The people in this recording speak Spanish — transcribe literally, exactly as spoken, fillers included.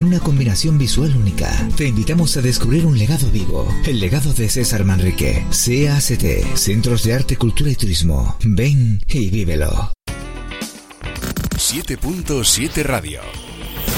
una combinación visual única. Te invitamos a descubrir un legado vivo, el legado de César Manrique. C A C T, Centros de Arte, Cultura y Turismo. Ven y vívelo. siete punto siete Radio.